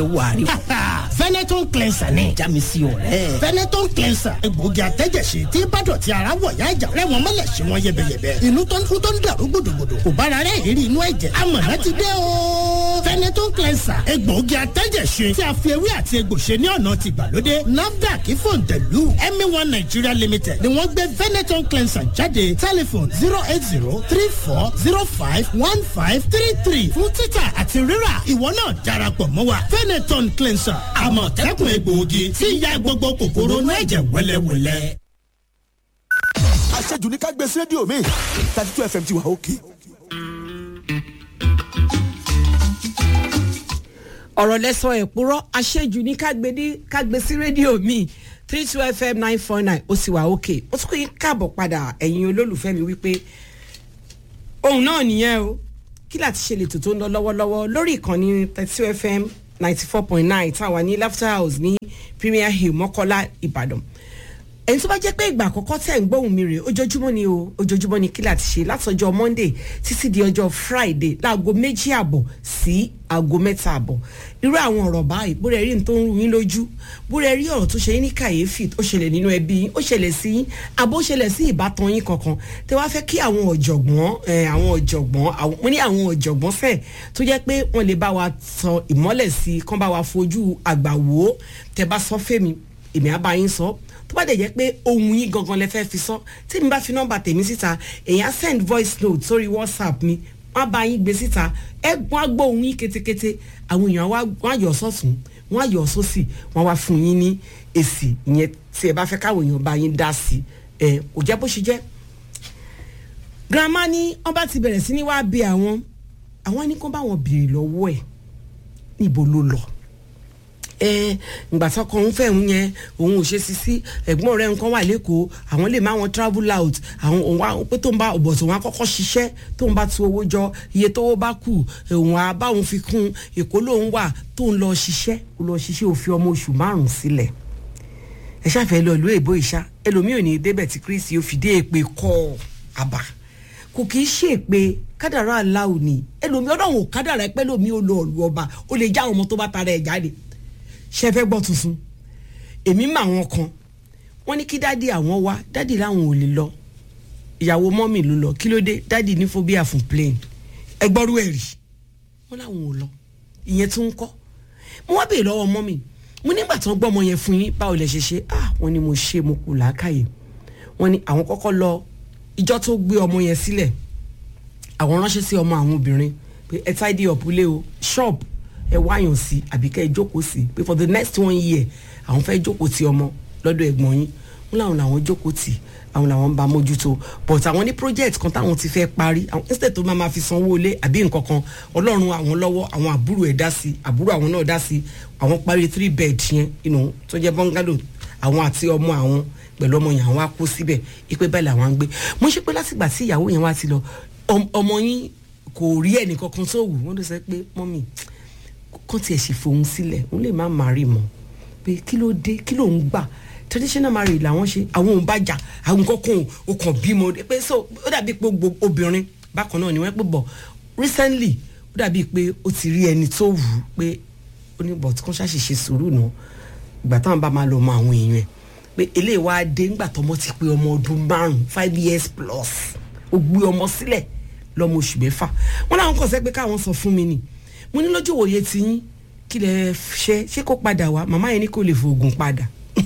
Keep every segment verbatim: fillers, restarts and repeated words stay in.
wàrí. Veneton cleanser ni. jámísì ọ̀rẹ́. Veneton cleanser. egbòogi àtẹ́jẹsí tí bàdàn ti ara wọ̀ yá ìjà rẹ̀ wọ́n mọ̀lẹ̀ sí wọn yẹbẹyẹbẹ. inú tó ń kú tó ń dàrú gbòdògbòdò kò bára rẹ̀ ìrírí inú ẹ̀jẹ̀. amọ̀nà ti dé o. Veneton cleanser. egbòogi àtẹ́jẹsí tí a fi ewé àti egbò ṣe ní ọ̀nà ti gbàlódé. NAFDAC fòǹtẹ̀lù Emi One Nigeria Limited ni wọ́n gbé Veneton cleanser jáde. Telephone zero eight zero three four zero five one five three three fún títà àti rírà. ìwọ náà darapọ̀ mọ́ wa. Veneton cleanser àmọ̀tẹ́kùn egbòogi tí ń ya gbogbo kòkòrò inú ẹ̀jẹ̀ wẹ́lẹ́wẹ́lẹ́. àṣejù ní ká gbé sí rédíò mi thirty two F M ti wà òkè. ọ̀rọ̀ lẹ́sọ̀ ẹ̀ purọ́ àṣejù ní ká gbé sí rédíò mi three two F M nine four nine ó sì wà òkè. ó tún kọ́ yín káàbọ̀ padà ẹ̀yin olólùfẹ́ mi wípé ohun náà nìyẹn o kí láti ṣe lè tòótọ́ ń lọ lọ́wọ́lọ́wọ́ lórí ìkànnì thirty two F M ninety four point nine táwa ní Laughter House ní Premier Hill Mọ́kọ́lá Ìbàdàn. ẹni tó bá jẹ́ pé ìgbà àkọ́kọ́ tẹ̀ ń gbóhùn mi rè ojoojúmọ́ ni o ojoojúmọ́ ni kí láti ṣe látọjọ́ Monday títí di ọjọ́ Friday láago méjì àbọ̀ sí aago mẹ́ta àbọ̀. irú àwọn ọ̀rọ̀ báyìí bó rẹ̀ rí ní tó ń rú yín lójú bó rẹ̀ rí ọ̀rọ̀ tó ṣe yín ní kàyéfì ó ṣẹlẹ̀ nínú ẹbí yín ó ṣẹlẹ̀ sí yín àbó ṣẹlẹ̀ sí ìbátan yín kankan tẹ wá fẹ́ kí àwọn ọ̀jọ̀gbọ́n àwọn ọ̀jọ̀gbọ́n mo ní àwọn ọ̀jọ̀gbọ́n fẹ́ tó jẹ́ pé wọ́n lè bá wa tan ìmọ́lẹ̀ sí i kán bá wa fojú àgbà wò ó tẹ bá sọ fẹ́mi èmi á bá yín sọ tó bá dẹ̀ jẹ́ pé ohun yín gangan lẹ fẹ́ fi sọ tí mi bá fi nọ́mbà tèmi síta èèyàn send voice note sórí WhatsApp mi wọ́n bá yín gbé síta ẹ̀gbọ́n àgbọ̀ ohun yín kétékété àwọn èèyàn wọ́n á yọ̀ sọ́tún wọ́n á yọ̀ sósì wọ́n wá fún yín ní èsì ìyẹn tí ẹ bá fẹ́ káwọn èèyàn bá yín dá sí ẹ kò jẹ́ bó ṣe jẹ́. grandma ní wọ́n bá ti bẹ̀rẹ̀ sí ní wá bí àwọn àwọn ní kó bá wọn béèrè lọ́wọ́ ẹ̀ níbo ló lọ ẹ ìgbà tó kàn ń fẹ́ ń yẹn òun ò ṣe sí sí ẹ̀gbọ́n rẹ̀ nǹkan wà lẹ́kọ̀ọ́ àwọn lè má wọn travel out àwọn òun wá pé tó ń bá ọ̀bọ̀ tó wọn kọ́kọ́ ṣiṣẹ́ tó ń bá tu owó jọ iye tówó bá kù òun á bá òun fi kún èkó lòun wà tó ń lọ ṣiṣẹ́ ó lọ ṣiṣẹ́ òfin ọmọ oṣù márùn-ún sílẹ̀ ẹ ṣàfẹ́ lọ ìlú èbó ìṣá ẹlòmíì ò ní débẹ̀ tí Kristi ó fi dé èpè kọ́ àbá kò kì í ṣe èpè kádàrá aláwò ni ẹlòmíì ọlọ́run ò kádàrá pẹ́ lòmíì ó lọ ọ̀lù ọba ó lè já ọmọ tó bá tara ẹ̀ jáde ṣe fẹ́ gbọ́ tuntun èmi mà wọn kan wọ́n ní kí dádì àwọn wá dádì láwọn ò lè lọ ìyàwó mọ́mì ló lọ kí ló dé dádì ní phobia fún plane ẹgbọ́rú ẹ̀ rí wọ́n láwọn ò lọ ìyẹn tún ń kọ́ mo wá bèèrè lọ́wọ́ mọ́mì mo nígbà tí wọ́n gbọ́ ọmọ yẹn fún yín báwo lẹ ṣe ṣe ah wọ́n ní mo ṣe mo kù làákàyè wọ́n ní àwọn kọ́kọ́ lọ ìjọ tó gbé ọmọ yẹn sílẹ̀ àwọn ránṣẹ́ sí ọmọ àwọn obìnrin pé ẹ tidy up lé o shop ẹ wáyàn sí àbí kẹ́ ẹ jókòó sí pé for the next one year àwọn fẹ́ jókòó ti ọmọ lọ́dọ̀ ẹ̀gbọ́n yín wọn làwọn làwọn jókòó tì àwọn làwọn ń bá mójútó but àwọn ní project kan táwọn ti fẹ́ parí àwọn instead tó máa ma fi sanwó lé àbí nǹkan kan ọlọ́run àwọn lọ́wọ́ àwọn àbúrò ẹ̀ dá sí àbúrò àwọn náà dá sí àwọn parí three bed yẹn you know, tó jẹ́ bungalow àwọn àti ọmọ àwọn pẹ̀lú ọmọ yẹn àwọn á kó síbẹ̀ ipe bẹ́ẹ̀ làwọn ń gbé mo ṣe pé látìgbà tí ìyàwó yẹn wá ti lọ ọmọ yín kò rí ẹnì kankan tó wù wọ́n ló sọ pé mọ́mì kó tiẹ̀ sì fòun sílẹ̀ òun lè má marry mọ́ pé kí ló dé kí ló ń gbà traditional marriage làwọn ṣe àwọn òun bá jà àwọn kankan ò kàn bímọ pé so ó dàbí pé gbogbo obìnrin bákan náà ni wọ́n pè bọ̀ recently ó dàbí pé ó ti rí ẹni tó wù ú pé ó ní bọ̀ tí kò ṣàṣìṣe sùúrù náà ìgbà táwọn bá máa lọ mọ àwọn èèyàn ẹ̀ pé eléyìí wá dé ńgbà tọmọ ti pé ọmọ ọdún márùn five years plus ó gbé ọmọ sílẹ̀ lọ́mọ oṣù mẹ́fà wọ́n láwọn kàn sẹ́ pé káwọn sọ fún mi ni mo ní lójú òye tí yín kí lẹ ṣe ṣé kó padà wá màmá yẹn ní kò lè fògùn padà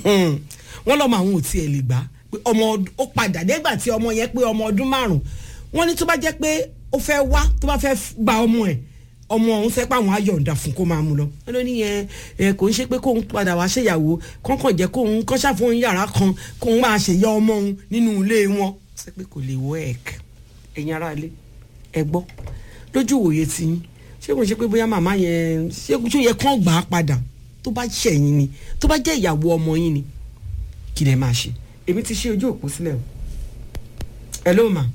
wọ́n lọ́mọ àwọn ò tiẹ̀ lè gbà pé ọmọ ó padà nígbà tí ọmọ yẹn pé ọmọ ọdún márùn wọ́n ní tó bá jẹ́ pé ó fẹ́ wá tó bá fẹ́ gba ọmọ ẹ̀ ọmọ ọ̀hún fẹ́ pàwọn ayọ̀ǹda fún kó máa mú lọ wọ́n ló ní yẹn ẹ kò ń ṣe pé kóun padà wá ṣèyàwó kọ́ńkàn jẹ́ kóun kọ́ ṣàfihàn yàrá kan kóun máa ṣèyá ọmọ òun nínú ilé wọn ṣe pé kò lè work ẹ̀yin ará ilé ẹ gbọ́ lójú òye tí yín ṣé kò ṣe pé bóyá màmá yẹn ṣé kò yẹ kán gbà á padà tó bá ṣẹ̀yìn ni tó bá jẹ́ ìyàwó ọmọ yín ni kí lẹ máa ṣe èmi ti ṣe ojú òpó sílẹ̀ o hello ma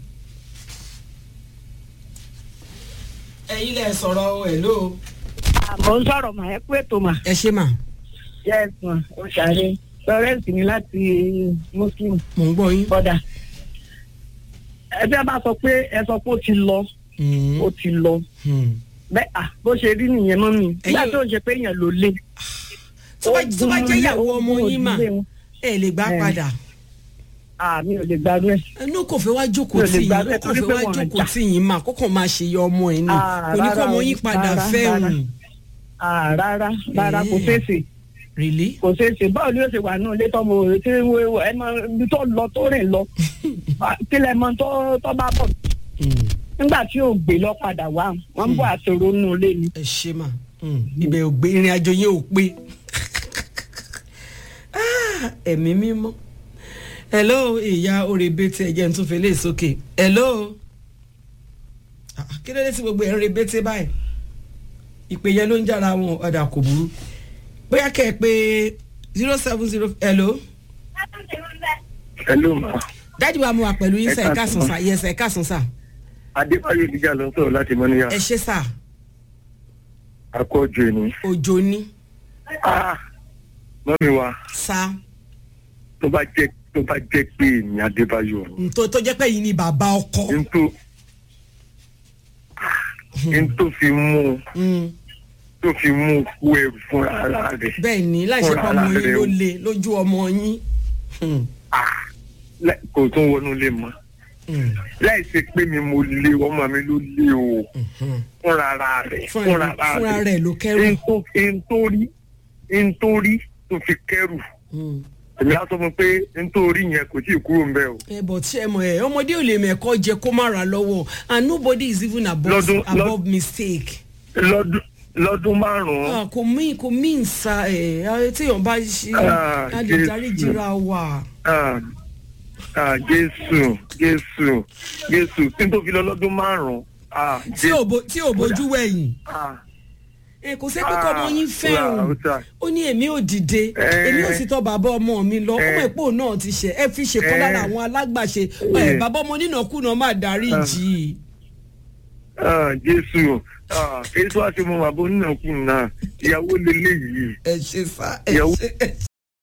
ẹ̀yin lẹ sọ̀rọ̀ o hello. àmọ́ ń sọ̀rọ̀ mà ẹ kú ètò mà. ẹ ṣe mà. yes ma o ṣàlẹ̀ florence ni láti muslim. mò ń gbọ́ yín. bọ́dà ẹ bí a bá sọ pé ẹ sọ pé ó ti lọ ó ti lọ bẹ́ẹ̀ à bó ṣe rí nìyẹn mọ́ mi nígbà tó ń ṣe pé èèyàn ló lé. tó bá tó bá jẹ́ ìyàwó ọmọ yín mà ẹ lè gbà padà. mi ò lè gbàdú ẹ. inú kò fẹ́ wá jókòó tì yín kò fẹ́ wá jókòó tì yín mà kókò máa ṣe yọ ọmọ ẹ̀ ní kò ní kó ọmọ yín padà fẹ́ òun. rárá rárá kò ṣeéṣe. Really? kò ṣeéṣe báwo ni ó ṣe wà náà létọ́ ọmọ òwe tí ẹ mọ ibi tó lọ tó rìn lọ kí lẹ mọ tó bá bọ̀. nígbà tí ò gbé lọ padà wá wọn ń bọ àtòrò nù lé ni. ẹ ṣe mà ibẹ̀ ò gbé ìrìn àjò yẹn ò pé ẹ̀mí mímọ́. hello ìyá òrèbètè ẹ̀jẹ̀ ń tún fẹ́ lé sókè. hello kí ló dé tí gbogbo ẹ̀ ń rebètè báyìí ìpè yẹn ló ń jára wọn ọ̀dà kò burú bóyá kẹ́ ẹ pé zero seven zero. hello. hello ma. dájú wa mo wà pẹ̀lú yín sẹ́ ẹ̀ka sùn sá yẹ sẹ́ ẹ̀ka sùn sá. adébáyọ̀ ìdíjà ló ń sọ̀rọ̀ láti mọ́níyà. ẹ ṣe sá. akọ òjò ni. òjò ni. ah mọ́mi wa. sá. tó bá jẹ́ tó bá jẹ́ pé èmi adébáyọ̀. ntò tó jẹ́ pé yìí ni bàbá ọkọ. ntò ntò fi mú tó fi mú kú ẹ fún ara rẹ̀. bẹ́ẹ̀ ni láìsí pé ọmọ yín ló le lójú ọmọ yín. kò tún wọnú lé mọ́ láìsí pé mi mo lé ọmọ mi ló lé o fúnra ara rẹ̀ fúnra rẹ̀ ló kẹ́rù. ntórí ntórí tó fi kẹ́rù èmi á sọ fún pé nítorí yẹn kò tí ì kúrò ń bẹ o. ẹ bọ̀ tí ẹ mọ̀ ẹ ọmọdé ò lè mẹ́kọ́ jẹ kó má ra lọ́wọ́ and nobody is even above, lọ́dún, above lọ́dún, mistake. lọ́dún lọ́dún márùn-ún. kò mí kò mí nsà ẹ̀ téèyàn bá ṣe adìdaríjìra wà. jésù jésù jésù tí n tó fi lọ lọ́dún márùn-ún. tí ò bójú wẹ̀yìn. ẹ kò sẹ́ pé kọ́ ọmọ yín fẹ́ràn ó ní èmi ò dìde èmi ò sì tọ́ bàbá ọmọ mi lọ ọmọ ìpò náà ti ṣe ẹ fi ṣèkọ́ lára àwọn alágbàṣe bàbá ọmọ nínàkúnà má dárí jì í. jésù èso àti mo bàbá onínàkúnà ìyàwó lélẹ̀ yìí. ẹ ṣe sá ẹ ṣe.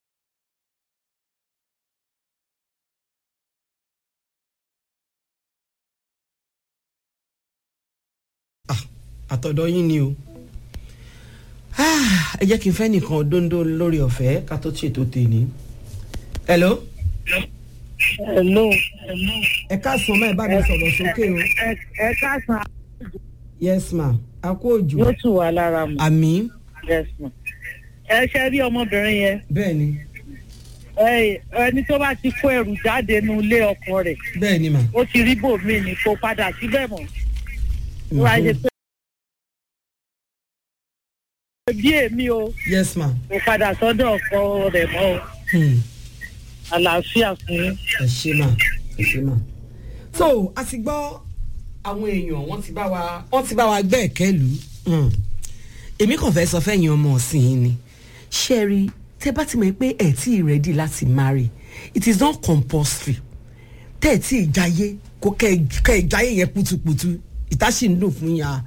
àtọ̀dọ̀ yín ni o. ẹ jẹ́ kí n fẹ́ nìkan dóńdó lórí ọ̀fẹ́ ká tó ṣètò tèmi. hello. hello. ẹ káàsán máa bá mi sọ̀rọ̀ sókè o. ẹ káàsán. yes ma a kó òjò. yóò tù wá lára mu. àmín. yes ma. ẹ ṣe rí ọmọbìnrin yẹn. bẹ́ẹ̀ni. ẹni tó bá ti kó ẹrù jáde nu ilé ọkọ rẹ̀. bẹ́ẹ̀ni ma. ó ti rí bòmíì ni kó padà síbẹ̀ mọ́. wọ́n á yẹ pé bí èmi o. yes ma. mo padà sọ́dọ̀ ọkọ rẹ̀ mọ́ o. àlàáfíà fún yín. ẹ ṣe mà ẹ ṣe mà. so a ti gbọ́ àwọn èèyàn wọ́n ti bá wa wọ́n ti bá wa gbẹ́ ẹ̀kẹ́lù. èmi kàn fẹ́ sọ fẹ́yìn ọmọ ọ̀sìn yìí ni ṣé rí tẹ́ bá ti mọ̀ pé ẹ̀ tí ì ready láti marry it is not compulsory tẹ́ ẹ̀ tí ì jayé kó kẹ́ ẹ̀ jayé yẹn putuputu ìta sì ń dùn fún yà.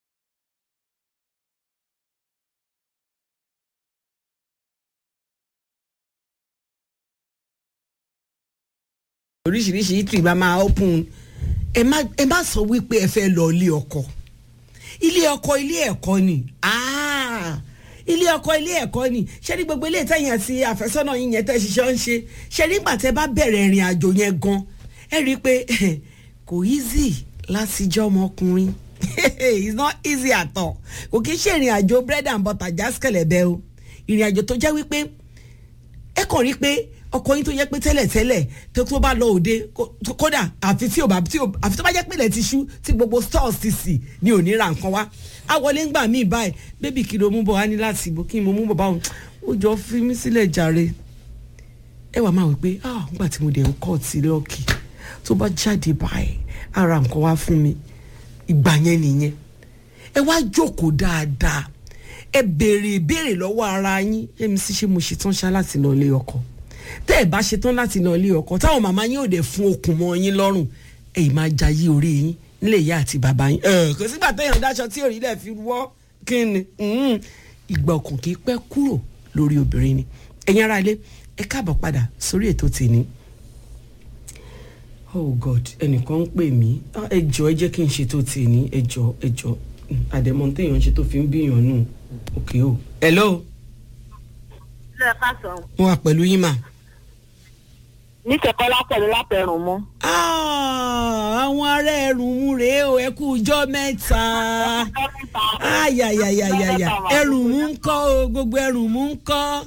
oríṣiríṣi ìtìrì bá máa open ẹ má ẹ má sọ wípé ẹ fẹ́ lọ ilé ọkọ ilé ọkọ ilé ẹ̀kọ́ ni ilé ọkọ ilé ẹ̀kọ́ ni ṣé ní gbogbo ilé ìtẹ̀yìn àti àfẹ́sọ́nà yín yẹn tẹ́ ṣiṣẹ́ ń ṣe ṣé nígbà tẹ́ bá bẹ̀rẹ̀ ìrìn àjò yẹn gan ẹ rí i pé kò easy láti jẹ́ ọmọkùnrin it's not easy at all kò kí ń ṣe ìrìn àjò bread and butter jáskẹ̀lẹ̀ bẹ́ẹ̀ o ìrìn àjò tó jẹ́ wípé ẹ kàn rí i pé ọkọ yín tó yẹ pé tẹ́lẹ̀ tẹ́lẹ̀ tó tó bá lọ òde kódà àfi tí ò bá tí ò àfi tó bá jẹ́ pé ilẹ̀ ti ṣú tí gbogbo stores ti sì ní òní ra nǹkan wá àwọlé ń gbà mí báyìí bébì kí ló mú bọ̀ wá ní láti ìbò kí n mo mú bọ̀ báwọn ó jọ fi mí sílẹ̀ jàre ẹ wàá máa wí pé ah nígbà tí mo dẹ̀ ń kọ́ ti lọ́ọ̀kì tó bá jáde báyìí ara nǹkan wá fún mi ìgbà yẹn nìyẹn ẹ wá jókòó dáadáa ẹ béèrè ìbéèrè lọ́wọ́ ara yín èmi sì ṣe mo ṣetán ṣá láti lọ ilé ọkọ tẹ́ ẹ̀ bá ṣetán láti lọ ilé ọkọ táwọn màmá yín ò dẹ̀ fún okùn mọ́ yín lọ́rùn ẹ̀yìn máa jayé orí yín nílé ìyá àti bàbá yín kò sígbà téèyàn dáṣọ tí òrí lẹ̀ fi wọ́ kí ni ìgbà ọkàn kì í pẹ́ kúrò lórí obìnrin ni ẹ̀yin ará ilé ẹ káàbọ̀ padà sórí ètò tèmi. oh god ẹnìkan ń pè mí ẹ jọ̀ọ́ ẹ jẹ́ kí n ṣètò tèmi ẹ jọ̀ọ́ ẹ jọ̀ọ́ àdèmọ̀ téèyàn ṣe tó fi ń bíyàn nù òkè o. hello. ilé ẹ̀ka sọ. mo wà pẹ̀lú yín mà. ní kẹ̀kọ́lá pẹ̀lú látẹ̀rùn mú. àwọn ará ẹrùn mú rèé o ẹ kú ọjọ́ mẹ́ta. ayayayayaya ẹrùn mú ń kọ́ o gbogbo ẹrùn mú ń kọ́.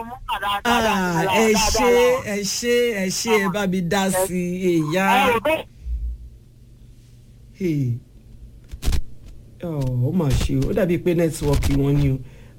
ẹ ṣe ẹ ṣe ẹ ṣe ẹ bá mi dá sí i ìyá. ó mà ṣe o ó dàbí pé nẹ́tíwọ́ọ̀kì wọn ni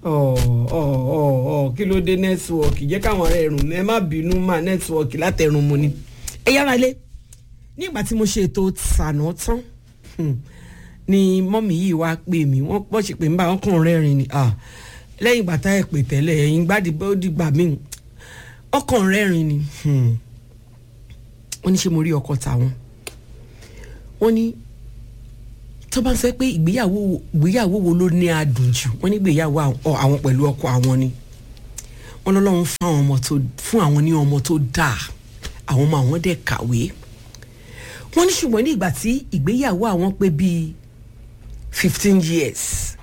o kí ló dé nẹ́tíwọ́ọ̀kì jẹ́ káwọn ará ẹ̀rùn ẹ má bínú mà nẹ́tíwọ́ọ̀kì látẹ̀rùn mu ni. ẹ yára lé nígbà tí mo ṣe ètò sànà tán ni mọ́mì yìí wá pè mí wọ́n pọ̀ sí pé ń bá wọn kàn rẹ́rìn ni lẹ́yìn ìgbà tá ẹ̀ pè tẹ́lẹ̀ ẹ̀yìn gbádìí ó dìgbà míì ọkàn rẹ́rìn ni wọ́n ní ṣe mo rí ọkọ tàwọn wọ́n ní tó bá ń sẹ́ pé ìgbéyàwó ìgbéyàwó wo ló ní adùn jù wọ́n ní ìgbéyàwó àwọn pẹ̀lú ọkọ àwọn ni wọ́n lọ́lọ́run fún àwọn ọmọ tó fún àwọn ní ọmọ tó dáa àwọn ọmọ àwọn dẹ̀ kàwé wọ́n ní ṣùgbọ́n ní ìgbà tí ìgbéyàwó àwọn pé bíi fifteen years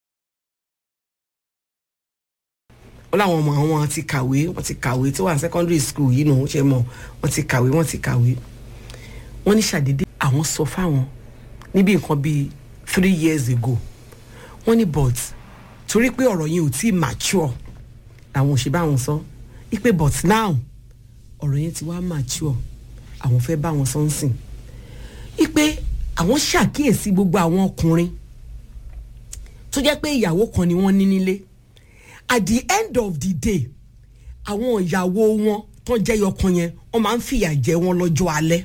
wọ́n láwọn ọmọ àwọn ti kàwé wọ́n ti kàwé tó wà ní secondary school yìí nù ṣe mọ̀ wọ́n ti kàwé wọ́n ti kàwé wọ́n ní ṣàdédé àwọn sọ fáwọn níbi nǹkan bíi three years ago wọ́n ní but torí pé ọ̀rọ̀ yẹn ò tí mature àwọn òṣèbá àwọn sọ ipe but now ọ̀rọ̀ yẹn ti wá mature àwọn fẹ́ bá wọn sọ́nsìn ipe àwọn ṣàkíyèsí gbogbo àwọn ọkùnrin tó jẹ́ pé ìyàwó kan ni wọ́n ní nílé at the end of the day àwọn ìyàwó wọn tó jẹ́ yọkan yẹn wọ́n máa ń fìyà jẹ wọn lọ́jọ́ alẹ́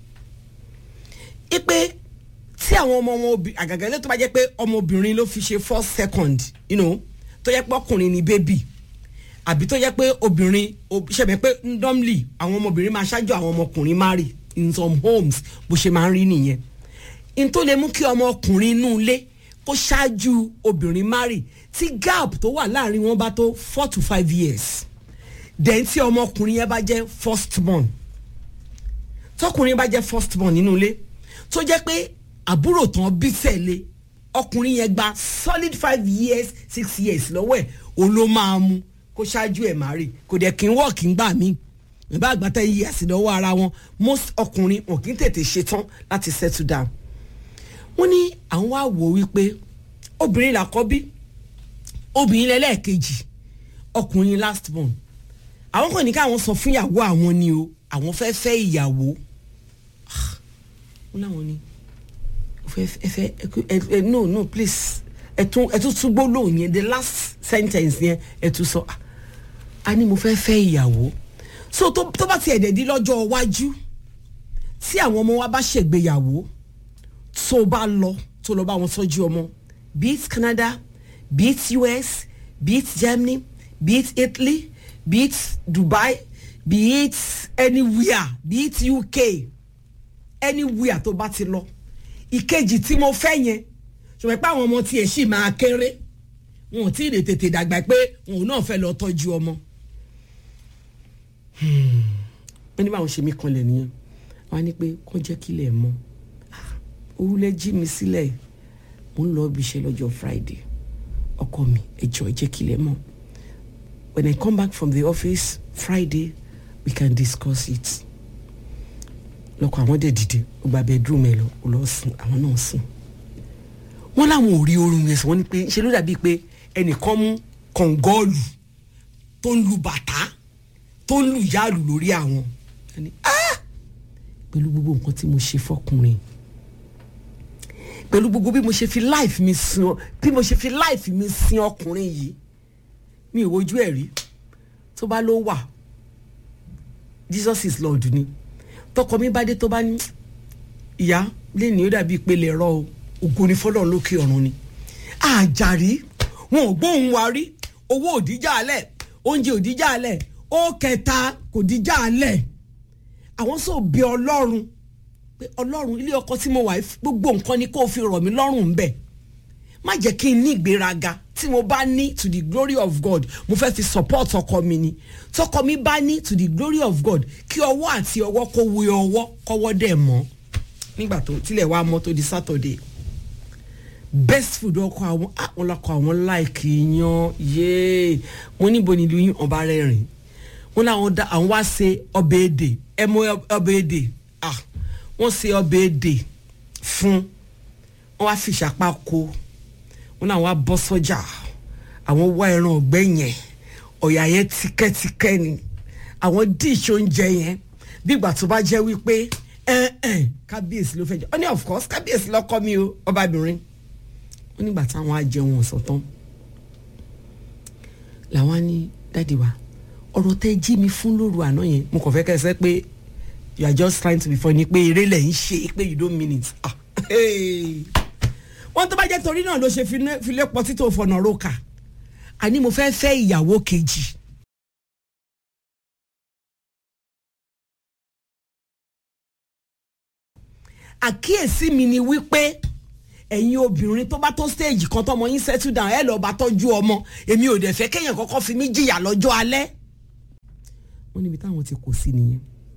ipe tí àwọn ọmọ wọn àgàgà ilé tó bá jẹ́ pé ọmọbìnrin ló fi ṣe first second you know tó jẹ́ pé ọkùnrin ni baby àbí tó jẹ́ pé obìnrin ṣẹ̀bẹ̀ pé normally àwọn ọmọbìnrin máa ṣáájú àwọn ọmọkùnrin marry in some homes bó ṣe máa ń rí nìyẹn in tó lè mú kí ọmọkùnrin inú ilé kó ṣáájú obìnrin marry tí gap tó wà láàrin wọn bá tó four to five years then tí ọmọkùnrin yẹn bá jẹ́ first born tọkùnrin bá jẹ́ first born nínú ilé tó jẹ́ pé àbúrò tán bí tẹ̀lé ọkùnrin yẹn gba solid five years six years lọ́wọ́ ẹ̀ òun ló máa mú kó ṣáájú ẹ̀ máa rí kò dẹ̀ kí n wọ̀ kí n gbà mí ìbá àgbàtà yìí àsì lọ́wọ́ ara wọn most ọkùnrin wọn kì í tètè ṣetán láti settle down. wọ́n ní àwọn wá wò wípé obìnrin làkọ́bí obìnrin lẹ́lẹ́ẹ̀kejì ọkùnrin last born àwọn kàn ní káwọn sọ fún ìyàwó àwọn ni o àwọn fẹ́ fẹ́ ìyàwó wọ́n láwọn ni ẹ ẹ no no please ẹ tún ẹ tún túbọ̀ lóhùn yẹn the last sentence yẹn ẹ tún sọ a ní mo fẹ́ fẹ́ ìyàwó so tó tó bá ti ẹ̀dẹ̀ di lọ́jọ́ iwájú tí àwọn ọmọ wa bá ṣègbéyàwó tó bá lọ tó lọ bá wọn tọ́jú ọmọ be it Canada be it U S be it Germany be it Italy be it Dubai be it anywhere be it U K anywhere tó bá ti lọ ìkejì tí mo fẹ́ yẹn ṣùgbọ́n pé àwọn ọmọ tiẹ̀ sì máa kéré wọn ò tí ì lè tètè dàgbà pé òun náà fẹ́ lọ tọ́jú ọmọ. wọ́n ní báwọn ṣe mí kanlẹ̀ nìyẹn wọ́n á ní pé kó jẹ́ kílẹ̀ mọ́ orúlẹ̀ jí mi sílẹ̀ mo ń lọ ibi iṣẹ́ lọ́jọ́ Friday ọkọ mi ẹjọ́ ẹ jẹ́ kílẹ̀ mọ́ when I come back from the office Friday we can discuss it. lọkọ àwọn dẹ̀ dìde ó gba bedroom ẹ lọ ó lọ sùn àwọn náà sùn wọ́n láwọn ò rí oorun yẹn sọ wọ́n ní pé ṣe ló dàbí pé ẹnìkan mú kọ̀ǹgọ́ọ̀lù tó ń lu bàtà tó ń lu yáàlù lórí àwọn pẹ̀lú gbogbo nǹkan tí mo ṣe fọkùnrin pẹ̀lú gbogbo bí mo ṣe fi life mi sin bí mo ṣe fi life mi sin ọkùnrin yìí mi ò wojú ẹ̀ rí tó bá ló wà Jesus is Lord ni tọkọ mi bá dé tó bá ní ìyá lẹ́ni ó dàbí ìpele ẹ̀rọ o ògo ni fọlọ́run lókè ọ̀run ni àjàrí wọn ò gbóhùn wa rí owó òdíjà alẹ̀ oúnjẹ òdíjà alẹ̀ ó kẹta kò díjà alẹ̀ àwọn sọ bí ọlọ́run pé ọlọ́run ilé ọkọ tí mo wà gbogbo nǹkan ni kó fi rọ̀ mí lọ́rùn ń bẹ̀ má jẹ́ kí n ní ìgbéraga tí mo bá ní to the glory of God mo fẹ́ fi support ọkọ mi ni tọkọ mi bá ní to the glory of God kí ọwọ́ àti ọwọ́ kó wé ọwọ́ kọ́wọ́ dẹ̀ mọ́ nígbà tó tilẹ̀ wá mọ́ tó di Saturday best food ọkọ àwọn àwọn lọkọ àwọn like yan yéé mo níbo nílùú yín ọba rẹ́rìn wọn làwọn dá àwọn wá ṣe ọbẹ̀ èdè ẹ mọ ọbẹ̀ èdè ah wọ́n ṣe ọbẹ̀ èdè fún wọ́n wá fi ṣàpá ko wọn làwọn wá bọ́ sọ́jà àwọn wá ẹran ọ̀gbẹ́ yẹn ọ̀yà yẹn tíkẹ́tíkẹ́ ni àwọn dish oúnjẹ yẹn bí ìgbà tó bá jẹ́ wípé ẹ ẹ kábíyèsí ló fẹ́ jẹ ọ ní of course kábíyèsí lọ́kọ mi o ọbabìnrin ó nígbà táwọn á jẹun ọ̀sán tán làwọn á ní dáàdi wa ọ̀rọ̀ tẹ́ jí mi fún lóru àná yẹn mo kàn fẹ́ kẹ́ ẹ sẹ́ pé you are just trying to be funny pé eré lẹ̀ ń ṣe pé you don't mean it ah wọ́n tó bá jẹ́ torí náà ló ṣe fi lé pọtí tó fọ̀nà rókà àní mo fẹ́ fẹ́ ìyàwó kejì. àkíyèsí mi ni wípé ẹ̀yin obìnrin tó bá tó stage kan tọmọ yín settle down ẹ lọ bá tọ́jú ọmọ èmi ò dẹ̀ fẹ́ kéèyàn kọ́kọ́ fi mí jìyà lọ́jọ́ alẹ́. wọ́n níbi táwọn ti kò sí nìyẹn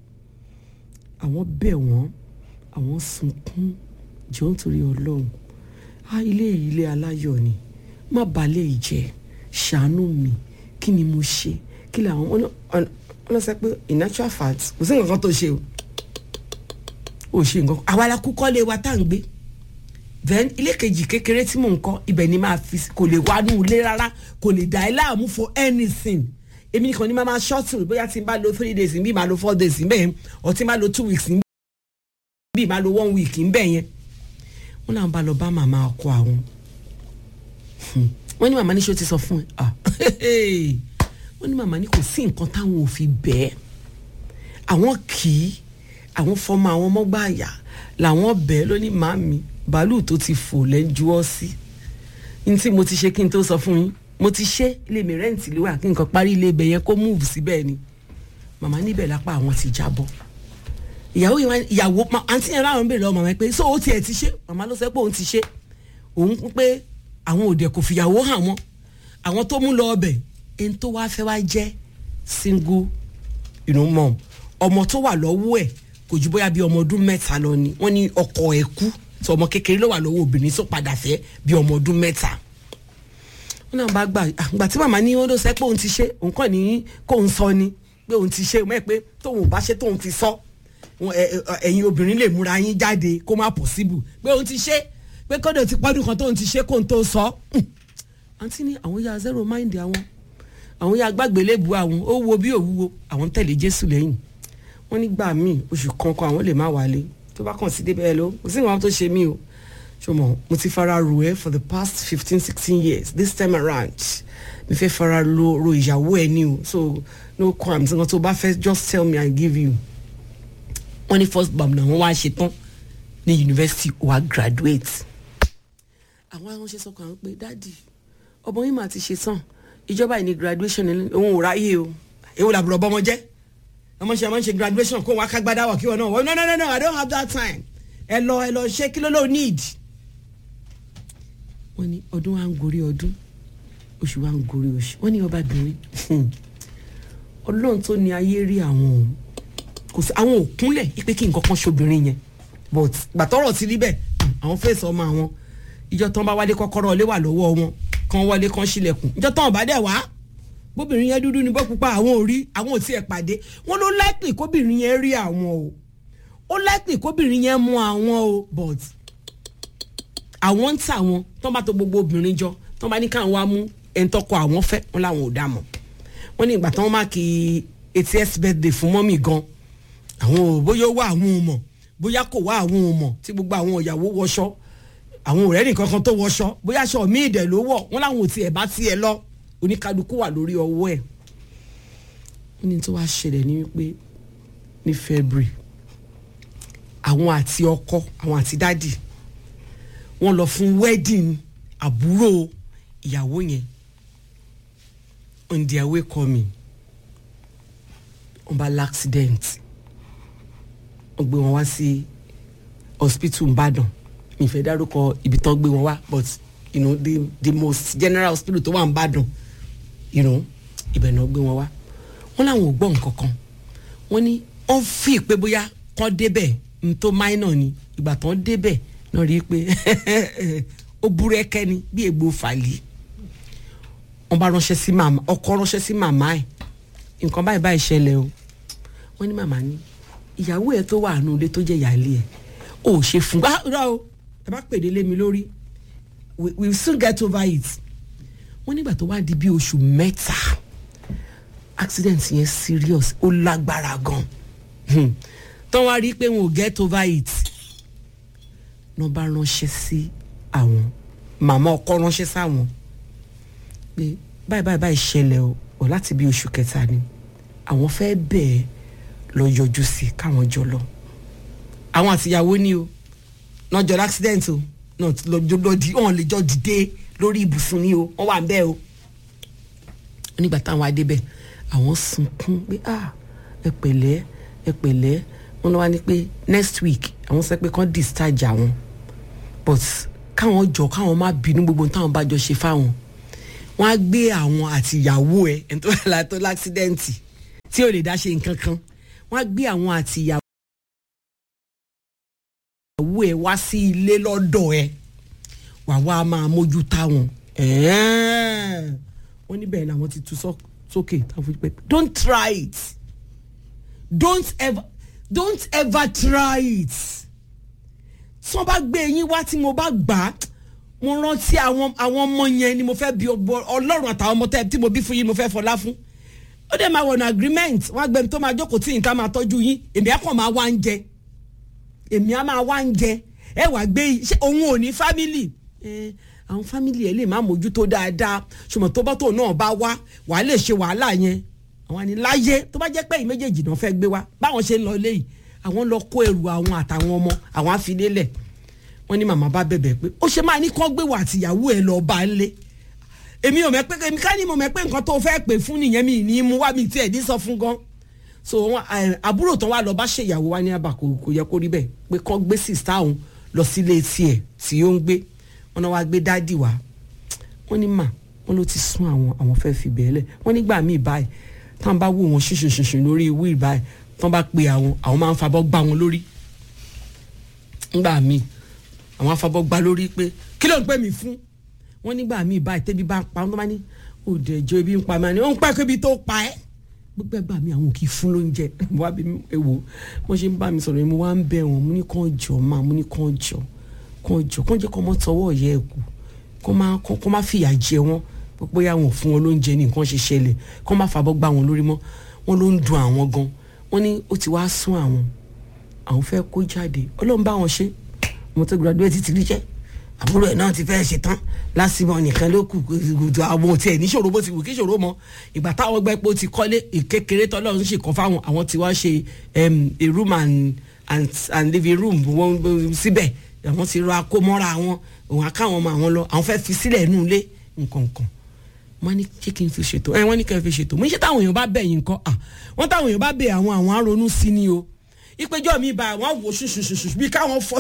àwọn bẹ̀ wọ́n àwọn sunkún jọ nítorí ọlọ́run á ilé yìí ilé aláyọ̀ ni má balẹ̀ ìjẹ́ ṣàánú mi kí ni mo ṣe kí làwọn wọn lọ sẹ pé in natural fact kò sí nǹkan tó ṣe o ò ṣe nǹkan àwa la kú kọ́lé wa tá à ń gbé then ilé kejì kékeré tí mò ń kọ́ ibẹ̀ ni máa fi kò lè wá nù ilé rárá kò lè dá ẹ láàmú for anything èmi nìkan ni máa máa shuttle bóyá tí n bá lo three days bí máa lo four days bẹ́ẹ̀ or tí n bá lo two weeks bí máa lo one week bẹ́ẹ̀ yẹn wọ́n náà bá lọ bá màmá ọkọ àwọn wọ́n ní màmá ní ṣé ó ti sọ fún ẹ ah wọ́n ní màmá ní kò sí nǹkan táwọn ò fi bẹ́ẹ̀ àwọn kì í àwọn fọmọ àwọn ọmọgbà àyà làwọn bẹ́ẹ̀ ló ní màmí bàálù tó ti fò lẹ́jú ọ́ sí ní tí mo ti ṣe kí n tó sọ fún yín mo ti ṣe ilé mi rẹ́ǹtì ló wà kí nǹkan parí ilé ibẹ̀ yẹn kó múùbù síbẹ̀ ni màmá níbẹ̀ lápá àwọn ti jábọ́ ìyàwó ìyàwó àǹtí yẹn láwọn ń bèrè lọ́wọ́ màmá pé so ó tiẹ̀ ti ṣe màmá ló sọ pé òun ti ṣe òun pé àwọn òde kò fìyàwó hàn wọ́n àwọn tó mú lọ ọbẹ̀ ẹni tó wáá fẹ́ wá jẹ́ single you know, mom ọmọ tó wà lọ́wọ́ ẹ̀ kò ju bóyá bí ọmọ ọdún mẹ́ta lọ ni wọ́n ní ọkọ ẹ̀ kú tí ọmọ kékeré ló wà lọ́wọ́ obìnrin tó padà fẹ́ bí ọmọ ọdún mẹ́ta wọ́n náà bá gbà àgbà tí màmá ní wọ́n ló sẹ́ pé òun ti ṣe òun kàn ní kóun sọ ni pé òun ti ṣe mọ́ ẹ pé tóun ò bá ṣe tóun ti sọ ẹ̀yin obìnrin lè múra yín jáde kó má possible pé òun ti ṣe pé kódò ti pọ́dún kan tóun ti ṣe kóun tó sọ àǹtí ní àwọn ya zero mind àwọn àwọn ya gbàgbé lébu àwọn ó wo bí òwúwo àwọn tẹ̀lé Jésù lẹ́yìn wọ́n nígbà míì oṣù kankan àwọn lè má wálé tó bá kàn sí débẹ̀ lọ kò sí nǹkan tó ṣe mí o ṣùgbọ́n mo ti fara ro ẹ for the past fifteen sixteen years this time around mi fẹ́ fara ro ro ìyàwó ẹ ní o so no qualms nǹkan tó bá fẹ́ just tell me I give you wọ́n ní first bam náà wọ́n wá ṣe tán ní university wá graduate àwọn àwọn ṣe sọkàn àwọn pé dáàdì ọmọ yìí máa ti ṣe tán ìjọba yìí ní graduation òun ò ráyè o èwo làbúrò ọmọ jẹ́ ọmọ ṣe ọmọ ṣe graduation kó wá kágbádá wà kí wọn náà wọ no no no no I don't have that time ẹ lọ ẹ lọ ṣe kí ló ló need. wọ́n ní ọdún wa ń gorí ọdún oṣù wa ń gorí oṣù wọ́n ní ọbabìnrin ọlọ́run tó ní ayé rí àwọn kò sí àwọn òkúnlẹ̀ ipe kí nǹkan kan ṣobìnrin yẹn but gbàtọ́rọ̀ ti rí bẹ́ẹ̀ àwọn fèsì ọmọ àwọn ìjọ tán bá wálé kọ́kọ́rọ́ ilé wà lọ́wọ́ wọn kan wọlé kan ṣílẹ̀kùn ìjọ tán bá dẹ̀ wá bóbìnrin yẹn dúdú ni bó pupa àwọn ò rí àwọn ò tiẹ̀ pàdé wọn ló likely kóbìnrin yẹn rí àwọn o ó likely kóbìnrin yẹn mú àwọn o but àwọn ń tà wọn tán bá tó gbogbo obìnrin jọ tán bá ní káwọn wá mú ẹni tọkọ àwọn fẹ́ wọn làwọn ò dá mọ̀ wọn ní ìgbà tán wọn máa kí eightieth birthday fún mọ́mì gan àwọn ò bóyá ó wá àwọn ò mọ̀ bóyá kò wá àwọn ò mọ̀ tí gbogbo àwọn ìyàwó wọṣọ àwọn ọ̀rẹ́ nìkan kan tó wọṣọ bóyá aṣọ míì dẹ̀ ló wọ̀ wọn làwọn ò tiẹ̀ bá tiẹ̀ lọ oníkálukú wà lórí ọwọ́ ẹ̀ wọ́n ní tó wá ṣẹlẹ̀ ní wípé ní February àwọn àti ọkọ àwọn àti dádì wọ́n lọ fún wedding àbúrò ìyàwó yẹn on their way coming wọ́n bá l'accident wọ́n gbé wọn wá sí hospital Ìbàdàn mi fẹ́ dárúkọ ibi tán gbé wọn wá but you know the the most general hospital tó wà Ìbàdàn you know ibẹ̀ náà gbé wọn wá wọ́n làwọn ò gbọ́ nǹkan kan wọ́n ní wọ́n fi pé bóyá kán débẹ̀ n tó minor ni ìgbà tán débẹ̀ náà rí i pé ó búrẹ́kẹ́ ni bí egbò fàlì wọ́n bá ránṣẹ́ sí màmá ọkọ ránṣẹ́ sí màmá ẹ̀ nǹkan báyìí báyìí ṣẹlẹ̀ o wọ́n ní màmá ní ìyàwó ẹ̀ tó wà nù ilé tó jẹ́ ìyáálé ẹ̀ ò ṣe fún gbá rà o ẹ bá pèdé lé mi lórí we we soon get over it wọ́n nígbà tó wá di bí oṣù mẹ́ta accident yẹn serious ó lágbára gan tó wá rí i pé wọn ò get over it náà bá ránṣẹ́ sí àwọn màmá ọkọ ránṣẹ́ sáwọn pé báyìí báyìí báyìí ṣẹlẹ̀ o ọ̀ láti bí oṣù kẹta ni àwọn fẹ́ bẹ́ẹ̀ lọ yọjú sí káwọn jọ lọ àwọn àtìyàwó ni o náà jọ accident o náà lọ́jọ́ lọ́dí wọn lè jọ dìde lórí ibùsùn ni o wọ́n wà bẹ́ẹ̀ o nígbà táwọn adébẹ̀ àwọn sunkún pé ah ẹ pẹ̀lẹ́ ẹ pẹ̀lẹ́ wọ́n lọ wá ní pé next week àwọn sọ pé kán discharge àwọn but káwọn jọ káwọn má bínú gbogbo táwọn bá jọ ṣe fáwọn wọ́n á gbé àwọn àtìyàwó ẹ ẹni tó wà tó láksidẹ̀ǹtì tí ò lè dá ṣe nǹkan kan wọ́n á gbé àwọn àtìyàwó ẹ wá sí ilé lọ́dọ̀ ẹ wà wá máa mójú táwọn wọ́n níbẹ̀ làwọn ti tú sókè táwọn fojú pé don't try it don't ever don't ever try it tí wọ́n bá gbé yín wá tí mo bá gbà á mo rántí àwọn àwọn ọmọ yẹn ni mo fẹ́ bí ọlọ́run àtàwọn ọmọ tí mo bí fún yín mo fẹ́ fọlá fún ó dẹ̀ máa wọ̀nà agreement wọ́n á gbẹ̀mí tó máa jókòó tí nǹkan máa tọ́jú yín èmi á kàn máa wá ń jẹ èmi á máa wá ń jẹ ẹ wàá gbé ṣé òun ò ní family ẹ àwọn family ẹ lè má mójútó dáadáa ṣùgbọ́n tó bá tó náà bá wá wàá lè ṣe wàhálà yẹn àwọn àní láyé tó bá jẹ́ pé ìyí méjèèjì náà fẹ́ gbé wá báwọn ṣe ń lọ léyìí àwọn lọ kó ẹrù àwọn àtàwọn ọmọ àwọn àfilélẹ̀ wọ́n ní màmá bá bẹ̀bẹ̀ pé ó ṣe máa ní kán gbé wà àtìyàwó ẹ̀ lọ bá lé èmi ò mọ̀ pé èmi ká ní mo mọ̀ pé nǹkan tó fẹ́ pè fún nìyẹn mi ní mú wá mi tiẹ̀ ní sọ fún gan so wọn àbúrò tán wá lọ bá ṣèyàwó wá ní àbá kò yẹ kó rí bẹ́ẹ̀ pé kán gbé sìsá òun lọ sílé tiẹ̀ tí ó ń gbé wọn náà wá gbé dádì wá wọ́n ní mà wọ́n ló ti sún àwọn àwọn fẹ́ fi bẹ́ẹ̀ lẹ̀ wọ́n nígbà míì báyìí táwọn bá wò wọn ṣinṣinṣinṣin lórí wíì báyìí tán bá pe àwọn àwọn máa ń fabọ́ gbá wọn lórí ńgbà míì àwọn afabọ́ gbá lórí pé kí ló ń pè mí fún wọn nígbà míì báyìí tẹ́bí bá ń pa wọn tó máa ní òde ẹjọ́ ibi ń pa máa ní ó ń pẹ́ kébi tó pa ẹ́ gbogbo ẹgbàá mi àwọn kì í fún lóúnjẹ wá bí ewo wọ́n ṣe ń bá mi sọ̀rọ̀ yẹn mo wá ń bẹ̀ wọ́n mo ní kàn jọ máa mo ní kàn jọ kàn jọ kàn jẹ́ kọ́ mọ́ tọwọ́ ọ̀yẹ́ ẹ̀ kù kọ́ má fìyà jẹ wọ́n bóyá wọn fún wọn lóúnjẹ ní nǹkan ṣe ṣẹlẹ̀ kọ́ má fàbọ́ gbá wọn lórí mọ́ wọn ló ń dun àwọn gan wọ́n ní ó ti wá sún àwọn àwọn fẹ́ kó jáde ọlọ́run bá wọn ṣe mo tó graduate ti ríṣẹ́ àbúrò ẹ̀ náà ti fẹ́ ṣe tán lásìmọ̀ nìkan ló kù àwọn tí ẹ̀ níṣòro bó ti wù kí ṣòro mọ́ ìgbà táwọn gbẹ́ pé ó ti kọ́lé ìkékeré tọ́lọ́run sì kọ́ fáwọn àwọn tí wọ́n ṣe a room and and and living room wọn síbẹ̀ àwọn ti rọ akómọ́ra wọn òun àkáwọn ọmọ àwọn lọ àwọn fẹ́ fi sílẹ̀ nù lé nǹkankan wọ́n ní kí kí n fi ṣètò ẹ wọ́n ní kí n fi ṣètò mo ń ṣe táwọn èèyàn bá bẹ̀ yín nǹkan à wọ́n táwọn èèyàn bá bẹ̀ àwọn àwọn aronú sí ni o ìpéjọ mi bá àwọn wò ṣùṣùṣùṣù bí káwọn fọ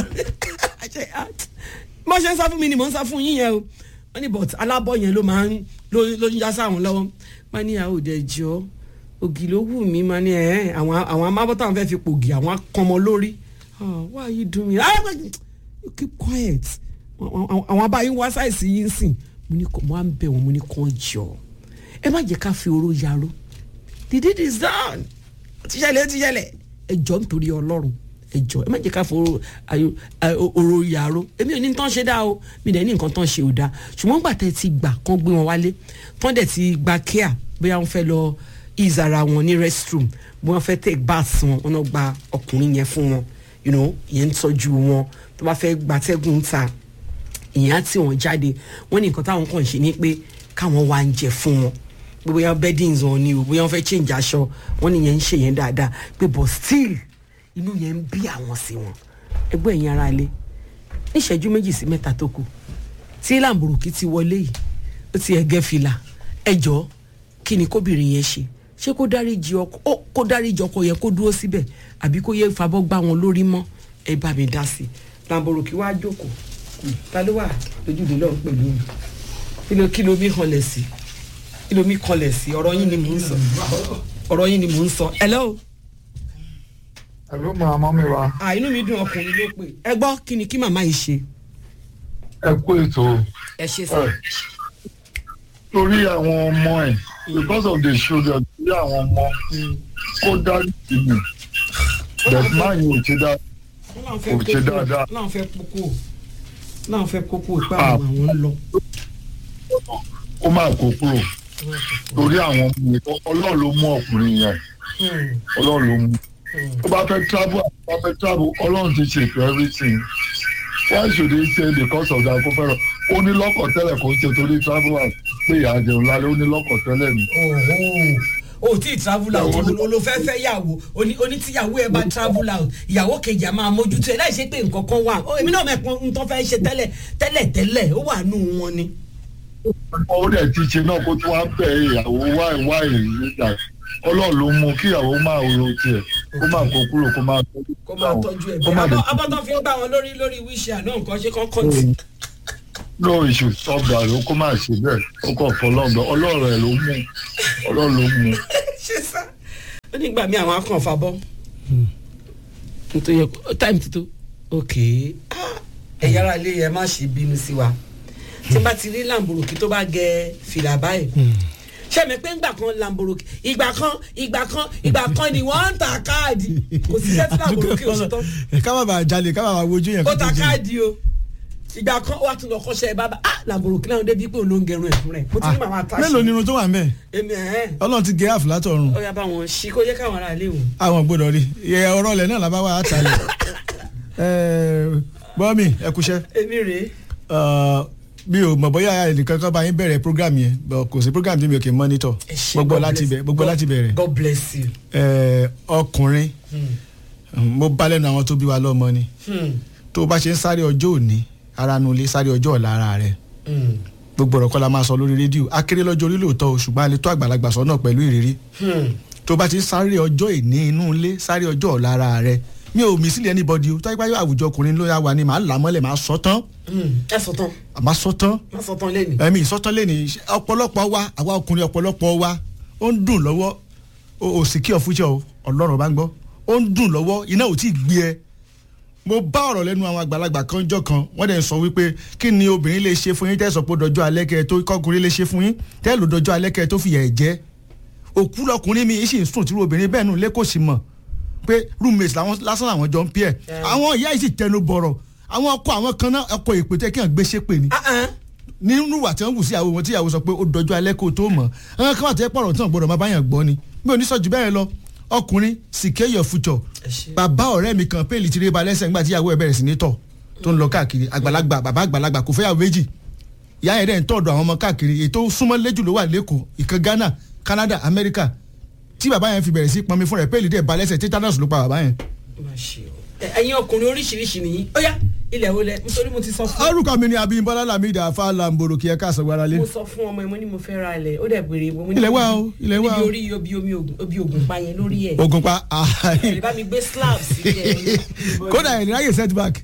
bó ṣe ń sọ fún mi ni mò ń sọ fún yín yẹn o wọ́n ní but alábọ̀ yẹn ló máa ń ló ń já sáwọn lọ́wọ́ wọ́n ní àwọn òde jọ ògì ló wù mí máa ní ẹ̀ àwọn àwọn amábọ́ táwọn fẹ́ fi pògì àwọn akọmọ lórí why are you doing it you keep quiet àwọn abáyín wá sáìsì yín sìn mo ní mo á ń bẹ̀ wọ́n mo ní kàn jọ ẹ má jẹ́ ká fi oró yaró the deed is done tíṣẹlẹ̀ tíṣẹlẹ̀ ẹ jọ nítorí Ọlọ́run ẹ jọ ẹ má jẹ́ ká fọ oró yaró èmi ò ní tán ṣe dá o mi dẹ̀ ní nǹkan tán ṣe ò dá ṣùgbọ́n gbà tẹ́ ti gbà kán gbé wọn wálé tán dẹ̀ ti gba care bóyá wọ́n fẹ́ lọ ease ara wọn ní restroom bí wọ́n fẹ́ take bath wọn wọ́n náà gba ọkùnrin yẹn fún wọn you know ìyẹn ń tọ́jú wọn tó bá fẹ́ gbatẹ́gùn ta ìyẹn á tì wọ́n jáde wọ́n ní nǹkan táwọn kàn ṣe ni pé káwọn wá ń jẹ fún wọn bóyá beddings wọn ni o bóyá wọ́n fẹ́ change aṣọ wọ́n ní yẹn ń ṣe yẹn dáadáa pé but still inú yẹn ń bí àwọn sí wọn ẹgbẹ́ ẹ̀yin ara ilé níṣẹ́jú méjì sí mẹ́ta tó kù tí làǹbùrùkì ti wọlé yìí ó ti ẹ̀gẹ́ fìlà ẹjọ́ kí ni kóbìnrin yẹn ṣe ṣé kó dáríjì ọkọ ó kó dáríjì ọkọ yẹn kó dúró síbẹ̀ àbí kó yẹ fàbọ́ gbá wọn lórí mọ́ ẹ bá mi dá sí i làǹbùrùkì wá jókòó ta ló wà lójúde lọ́run pẹ̀lú mi kí ló kí ló mi kanlẹ̀ sí kí ló mi kanlẹ̀ sí ọ̀rọ̀ yín ni mò ń sọ ọ̀rọ̀ yín ni mò ń sọ hello. Hello, màmá mi wá. À inú mi dùn ọkùnrin ló pè. Ẹ gbọ́ kí ni kí màmá yìí ṣe? ẹ kú ètò. ẹ ṣe sọ. torí àwọn ọmọ ẹ because of the children torí àwọn ọmọ kó dájú sí mi but máa yín ò ṣe dáadáa. kò ṣe dáadáa. náà fẹ́ kókó náà fẹ́ kókó ìpá àwọn àwọn ń lọ. ó máa kó kúrò torí àwọn ọmọ yẹn ọlọ́run ló mú ọkùnrin yẹn ọlọ́run ló mú. tó bá fẹ́ travel tó bá fẹ́ travel ọlọ́run ti ṣètò everything. Why should he say because of that? Kófẹ́rọ̀ ó ní lọ́kọ̀ tẹ́lẹ̀ kó ṣe torí travel out pé ìyá jẹun lálẹ́ ó ní lọ́kọ̀ tẹ́lẹ̀ ni. o tí ì travel out olùfẹ́fẹ́ yàwó onítìyàwó ẹ bá travel out ìyàwó kejì a máa mójútó ẹ láì ṣe pé nǹkan kan wà èmi náà mẹ́pọ̀ ń tọ́ fẹ́ ṣe tẹ́lẹ̀ tẹ́lẹ̀ tẹ́lẹ̀ ó wà nù wọn ni. ó dẹ̀ ti ṣe náà kó tún wá bẹ̀ ìyàwó wáì wáì nígbà ọlọ́run ló mú kí ìyàwó máa ro tiẹ̀ kó máa kó kúrò kó máa tọ́jú kó máa tọ́jú ẹ̀ bẹ́ẹ̀ abọ́tán fi ń bá wọn lórí lórí wíṣẹ́ àná nǹkan ṣe kán kọ́ńtì. no issue stop that ó kó máa ṣe bẹ́ẹ̀ ó kọ̀ fọlọ́ọ̀dọ̀ ọlọ́run ẹ̀ ló mú ọlọ́run ló mú. ṣé sá ó ní ìgbà mi àwọn akàn fàbọ̀ nítorí time ti tó ok ẹ̀yà ara ilé yẹn má ṣe bínú sí wa tí bá ti rí làǹbùrùkì tó bá gẹ fìlà báyìí sẹ́mi pé ńgbà kan lamboroki ìgbà kan ìgbà kan ìgbà kan ni wọ́n ń ta káàdì kò sí sẹ́tí lamboroki oṣù tán. ká má bàa jalè ká má bàa wojú yẹn. ó ta káàdì o ìgbà kan wà tún lọ kọ́ṣẹ́ bàbá ah lamboroki náà débi pé òun ló ń gẹrun ẹ̀ fún rẹ̀ mo ti ní màmá ta ṣe. mélòó ni irun tó wà ń bẹ̀. èmi ẹ̀. ọlọ́run ti gé àfúlá tọ̀run. ó yá bá wọn ṣí kó yẹ káwọn ará ilé wò. àwọn gbọ́dọ̀ rí iye ọ̀rọ̀ ilẹ̀ náà làbá wà á ta lẹ̀. bọ́ọ̀mì ẹ kúṣẹ́. èmi rèé. mi ò mọ̀ bóyá ẹnìkan kan bá yín bẹ̀rẹ̀ program yẹn kò sí program tí mi ò kì í monitor gbogbo láti bẹ̀rẹ̀ gbogbo láti bẹ̀rẹ̀. God bless you. ọkùnrin mo bá lẹ́nu àwọn tó bí wa lọ́mọ ni tó o bá ṣe ń sáré ọjọ́ òní ara nu ilé sáré ọjọ́ ọ̀la ara rẹ̀ gbogbo ọ̀rọ̀ kọ́ la máa sọ lórí rédíò akéré lọ́jọ́ orí lóòótọ́ o ṣùgbọ́n a lè tó àgbàlagbà sọ náà pẹ̀lú ìrírí tó o bá ti ń sáré ọjọ́ ìní inú ilé sáré ọjọ́ ọ̀la ara rẹ̀ mi ò mí sílẹ̀ anybody o tọ́jú pé àwùjọ ọkùnrin ló yà wá ni màá là mọ́lẹ̀ màá sọ tán. ẹ sọ tán. àmà sọ tán. má sọ tán lẹ́nu. ẹ̀mí ìsọtán lẹ́nu ọ̀pọ̀lọpọ̀ wa àwa ọkùnrin ọ̀pọ̀lọpọ̀ wa ó ń dùn lọ́wọ́ o sì kí ọ fúnjọ o ọlọ́run bá ń gbọ́ ó ń dùn lọ́wọ́ iná ò tí ì gbé ẹ. mo bá ọ̀rọ̀ lẹ́nu àwọn àgbàlagbà kan jọ kan wọ́n dẹ̀ ń sọ wípé kí ni obìnrin lè ṣe fún yín tẹ́ sọ pé dọjọ́ alẹ́ kẹ́ tó kọ́kùnrin lè ṣe fún yín tẹ́ lò dọjọ́ alẹ́ kẹ́ tó fìyà ẹ̀ jẹ́ òkú lọkùnrin mi sì ń sùn tí obìnrin bẹ́ẹ̀ nù lẹ́kọ̀ọ́ sí mọ̀ pé roommate lásán làwọn jọ ń pẹ́ ẹ̀ àwọn ìyá yìí sì tẹnu bọ̀rọ̀ àwọn ọkọ àwọn kan náà ọkọ èpè tẹ́ kí wọ́n gbé ṣépè ni nínú wà tí wọ́n wù sí àwọn tí ìyàwó sọ pé ó dọjọ́ alẹ́ kó tó mọ̀ àwọn kan wà tẹ́ pọ̀rọ̀ tí wọ́n gbọ́dọ̀ máa bá yàn gbọ́ ni bí oníṣọ́jú bẹ́ẹ̀ lọ ọkùnrin secure your future bàbá ọ̀rẹ́ mi kan pé lìtìrì ba lẹ́sẹ̀ nígbà tí ìyàwó ẹ̀ bẹ̀rẹ̀ sí ní tọ̀ tó ń lọ káàkiri àgbàlagbà bàbá àgbàlagbà kò fẹ́yàwó méjì ìyá yẹn dẹ̀ ń tọ̀dọ̀ àwọn ọmọ káàkiri ètò súnmọ́ lẹ́jù ló wà lẹ́kọ̀ọ́ ìkan Ghana Canada America tí bàbá yẹn fi bẹ̀rẹ̀ sí pọnmi fún rẹ̀ pé lìtìrì ba lẹ́sẹ̀ tetanus ló pa bàbá yẹn. ẹ̀yin ọkùnrin oríṣiríṣi nìyí ó yá ilẹ̀ wo lẹ nítorí mo ti sọ fún. orúkọ mi ni Abímbọ́lá Lamidi afa lamboro kí ẹ ká sọgbà ara lé. mo sọ fún ọmọ ẹ mo ní mo fẹ́ ra ilẹ̀ ó dẹ̀ béèrè mo ní. ilẹ̀ wa o ilẹ̀ wa o níbi orí obi omi obi ogun pa yẹn lórí ẹ̀. ogun pa ẹ bá mi gbé slab sí ẹ. kódà ẹ̀ ní ráyè setback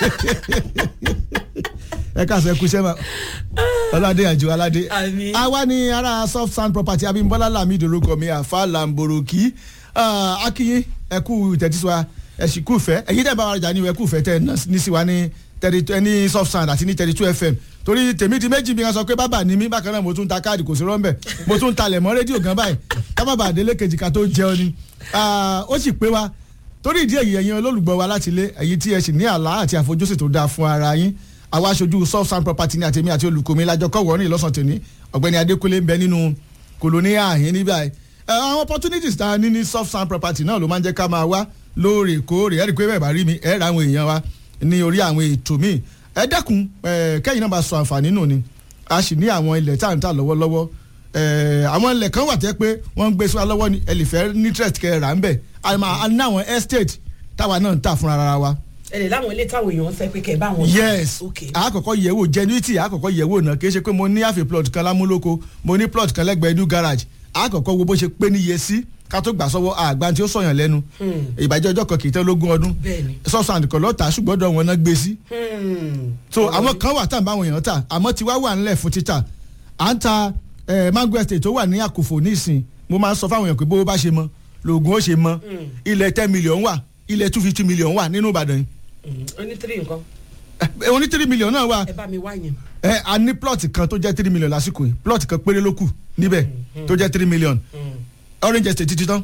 ẹ ká sọ ẹ kú sẹ́wà ọládé àjò aládé. àwa ni ara soft sand property Abímbọ́lá Lamidi orúkọ mi afa lamboro kí akínyín ẹ kú ìtẹ̀tísọ́ ẹ sì kú fẹ́ ẹ̀yin tẹ́ bá wa jà ní ìwẹ̀ kú fẹ́ tẹ́ ní sí wa ní ní soft sand àti ní thirty two fm torí tèmi di méjì mi kan sọ pé bàbá ni mí bákan náà mo tún ta káàdì kò sí rọ́ńbẹ̀ mo tún talẹ̀ mọ́ rédíò gan báyìí kábàbà àdélé kejì ká tó jẹun ni ó sì pé wa torí ìdí èyí ẹ̀yin olólùgbọ́ wa láti ilé ẹ̀yin tí ẹ sì ní àlá àti àfojúsùn tó dáa fún ara yín àwa aṣojú soft sand property ní àtẹ̀mí àti olùkọ́ mi lájọ kọ́ wọ́ọ́rìn lọ́sàn tòní ọ̀gbẹ́ni Adékúnlé ń bẹ nínú kòlóníà àhín níbà àwọn opportunities tá a ní ní soft sand property náà ló máa ń jẹ́ ká máa wá lóòrèkóòrè ẹ̀rí pé bẹ́ẹ̀ bá rí mi ẹ̀ ra àwọn èèyàn wa ní orí àwọn ètò míì ẹ dẹ́kun kẹ́yìn náà bá sọ àǹfààní nù ni a sì ní àwọn ilẹ̀ tá à ń tà lọ́wọ́lọ́wọ́ àwọn ilẹ̀ kan wà tẹ́ pé wọ́n ń gbé sí wa lọ́wọ́ ní ẹlẹ́fẹ́ nítrẹ̀t kẹ́ rà ń bẹ̀ a ní àwọn estate táwa náà ń tà fúnra ara wa. ẹ lè láwọn ilé táwọn èèyàn fẹ́ pé kẹ́ bá wọn. yes àkọ́kọ́ yẹ̀wò genuity àkọ́kọ́ yẹ̀wò náà kì í ṣe pé mo ní àfi plot kan lámúlòkó mo ní plot kan lẹ́gbẹ̀ẹ́ new garage àkọ́kọ́ wo bó ṣe pé níye sí ká tó gbà sọ́wọ́ àgbà tí ó sọ̀yàn lẹ́nu ìbàjẹ́ ọjọ́ kan kì í tẹ́ lógún ọdún sọ́sàn àdìkọ̀ lọ́ta ṣùgbọ́n ọ̀dọ̀ wọn náà gbé sí. so àwọn kan wà tá à ń bá àwọn èèyàn tà àmọ́ tiwa wà nílẹ̀ fún títà à ń ta mango estate tó wà ní àkùfò nísìn mo máa ń sọ fáwọn èèyàn pé bó bá ṣe mọ lóògùn ó ṣe mọ ilẹ̀ ten million wà ilẹ̀ two fifty million wà nínú Ìbàdàn yìí. ó ní three nǹkan. ẹ oní three million náà wà. ẹ bá mi wá yẹn. ẹ a ní plot kan tó jẹ́ three million lásìkò yìí plot kan péré ló kù níbẹ̀ tó jẹ́ three million Orange Estate ti tán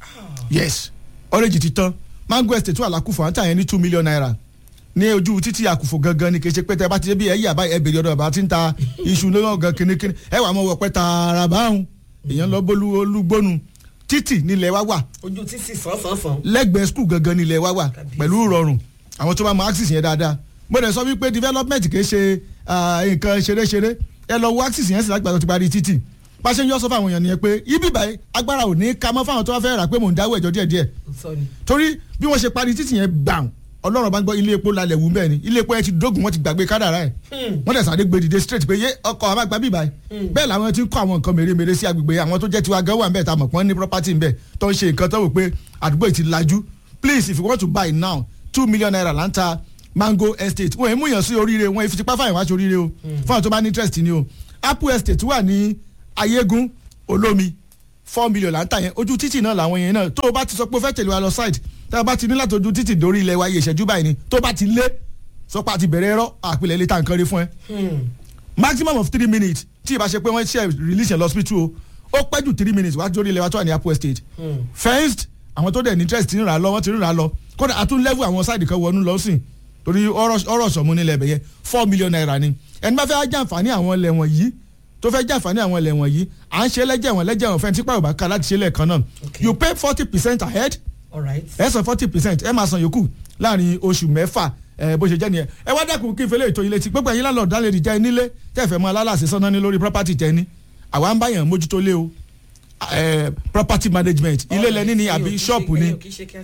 yes Orange ti tán Mango Estate wà lákùfọ̀ àǹtà yẹn ní two million naira ní ojú títí àkùfọ̀ gangan ni kì í ṣe pé tẹ bá ti dé bí ẹ yí àbá ẹ bèrè ọ̀dọ̀ bá ti ń ta iṣu náà gan kínníkínní ẹ wà mọ́ wọ pẹ́ tààrà báhùn èèyàn lọ bólú olúgbónú títì nílẹ̀ wá wà. ojú títì sánsánsán. lẹ́gbẹ̀ẹ́ skul gangan nílẹ̀ wá wà pẹ̀lú rọrùn àwọn tó bá mọ axis yẹn dáadáa mo dẹ̀ sọ wípé development kì í ṣe nǹkan ṣeréṣeré ẹ lọ wo axis yẹn sì lágbàá tó ti parí títì pàṣẹ ń yọ sọ fáwọn èèyàn nìyẹn pé ibi báyìí agbára ò ní ká mọ́ fáwọn tó wá fẹ́ rà pé mò ń dáwọ́ ẹ̀jọ́ díẹ̀díẹ̀ torí bí wọ́n ṣe parí títì yẹn gbàm ọlọ́run bá ń gbọ́ ilé epo lálẹ́ wù bẹ́ẹ̀ ni ilé epo yẹn ti dógùn wọ́n ti gbàgbé kádàrá ẹ̀ wọ́n dẹ̀ sáré gbé dìde straight pé yé ọkọ̀ àwọn àgbà bíbáyìí bẹ́ẹ̀ làwọn ti ń kọ́ àwọn nǹkan mèremère sí agbègbè àwọn tó jẹ́ tiwa gan wà ń bẹ̀ tá a mọ̀ pọ́n ní property ń bẹ̀ tó ń ṣe nǹkan tó wò pé àdúgbò yìí ti lajú please if you want to buy now two million naira là ń ta Mango Estate wọ́n mú yàn sí oríire wọ́n fi tipá fáyìn wá sí oríire o fáwọn tó bá ní interest ni o Apple Estate wà ní Ayégún Olómi four million là ń tà yẹn ojú títì náà làwọn yẹn náà tó o bá ti sọ pé o fẹ́ tẹ̀lé wa lọ side tá a bá ti ní láti ojú títì dórí ilẹ̀ wa iye ìṣẹ́jú báyìí ni tó bá ti lé sọpá àti bẹ̀rẹ̀ ẹ̀rọ àpilẹ̀ ilé tá nǹkan rí fún ẹ. maximum of three minutes tí ìbá ṣe pé wọ́n ṣe release ẹ̀ lọ́sibítù o ó pẹ́ jù three minutes wá dórí ilẹ̀ wa tó wà ní Apple Estate. fenced àwọn tó dẹ̀ ní interest ti ń rà lọ wọ́n ti ń rà lọ kódà àtún level àwọn side kan wọnú lọ́sìn torí ọ̀rọ̀ sọ̀mú nílẹ̀ bẹ̀yẹ four million naira ni ẹni bá fẹ́ jàǹfààní àwọn ilẹ̀ wọ̀nyí tó fẹ́ jàǹfààní àwọn ilẹ̀ wọ̀nyí à ń ṣe lẹ́jẹ̀ wọn lẹ́jẹ̀ wọn fẹ́ tí pàrọ̀ bá ká láti ṣe lẹ́ẹ̀kan náà you pay forty percent ahead ẹ san forty percent ẹ máa san yòókù láàrin oṣù mẹ́fà ẹ bó ṣe jẹ́ nìyẹn ẹ wá dẹ́kun kí n fẹ́lẹ́ ètò ilé tí gbogbo ẹ̀yin lálọ́ dálé ìjà nílé tẹ́fẹ̀ mọ́ alálàsẹ̀ sọ́nà ní lórí property tẹ́ni àwa ń báyàn mójútó lé o property management ilé lẹ́ni ni àbí ṣọ́ọ̀pù ni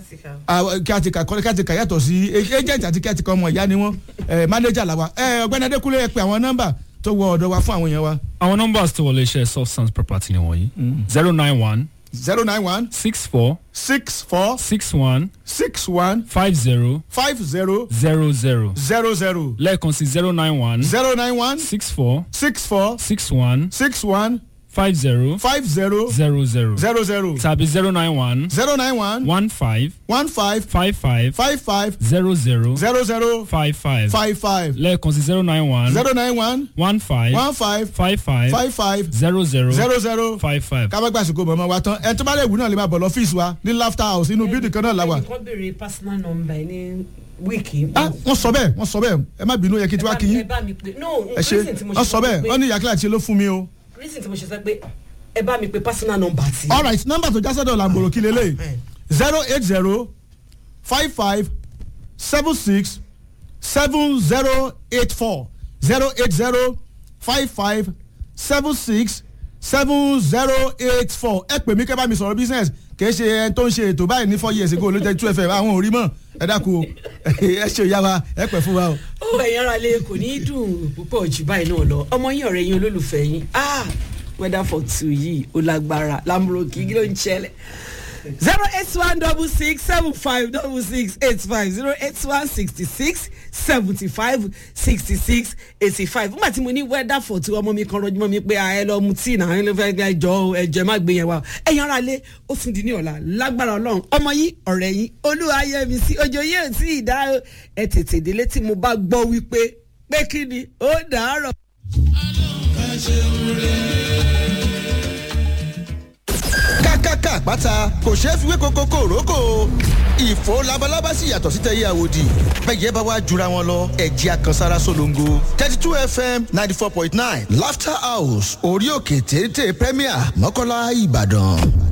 kíátíkà kíátíkà yàtọ̀ sí agent àti kíátíkà ọmọ ìyá ni wọ́n manager làwa ọ̀gbẹ́ni Adékúnlé ẹ pé àwọn nọ́mbà tó wọ ọ̀dọ̀ wa fún àwọn èèyàn wa. àwọn nọ́mbà tó wọlé iṣẹ́ Soft Sands Property ni wọ̀nyí zero nine one zero nine one six four six four six one six one five zero five zero zero zero zero zero lẹ́ẹ̀kan sí zero nine one zero nine one six four six four six one six one five zero five zero zero zero zero zero tàbí zero nine one zero nine one one five one five five five five five zero zero zero zero five five five five lẹ́ẹ̀kan sí zero nine one zero nine one one five one five five five five five zero zero zero zero five five. ká bá gbàsíkò mọ̀mọ́ wa tán ẹ tó bá lè wù náà lè máa bọ̀ lọ́fíìsì wa ní Laughter House inú bíldì kan náà la wà. ẹnìkan béèrè personal number ní wíìkì. ah wọ́n sọ bẹ́ẹ̀ wọ́n sọ bẹ́ẹ̀ ẹ má bínú yẹ kí n ti wá kí yín ẹ bá mi pè no ẹ ṣe wọ́n sọ bẹ́ẹ̀ wọ́n ní ìyàkílà àti ṣe ló fún mi o. reason tí mo ṣe sọ pé ẹ bá mi pè personal number ti. all right number tó jásọ́dọ̀ làǹbòrò kí lélẹ̀ zero eight zero five five seven six seven zero eight four zero eight zero five five seven six seven zero eight four ẹ pè mí kẹ́ bá mi sọ̀rọ̀ business kì í ṣe ẹni tó ń ṣe ètò báyìí ní four years ago ló jẹ́ two f m àwọn ò rí mọ́ ẹ dákun ẹ ṣe ìyá wa ẹ pẹ̀ fún wa o. ó ẹ̀yin ara lè kò ní í dùn púpọ̀ jù báyìí náà lọ ọmọ yín ọ̀rẹ́ yín olólùfẹ́ yín ah weather for two yìí ó lágbára Lamborghini kí ló ń ṣẹlẹ̀ zero eight one double six seven five double six eight five zero eight one sixty six seventy five sixty six eighty five nígbà tí mo ní weather for two ọmọ mi kan rọjú mọ́ mi pé ẹ lọ mu tíì náà ẹ lọ fẹ́ ẹjọ́ ẹjọ́ má gbé yẹn wá ẹ̀yin ara lé ó tún di ní ọ̀la lágbára ọlọ́run ọmọ yín ọ̀rẹ́ yín olúwayẹmí sí ọjọ́ yìí ò tí ì dá ẹ tètè délé tí mo bá gbọ́ wípé pé kí ni ó dàárọ̀. kákáká àpáta kò ṣeé fi wé kókó kòrókò ìfò labalábá sì yàtọ̀ sí tẹ̀yẹ àwòdì bẹ́ẹ̀ bá wá jura wọn lọ ẹ̀jẹ̀ àkànsára solongo thirty two f m ninety four point nine Laughter House orí òkè téńté Premier Mọ́kọ́lá Ìbàdàn.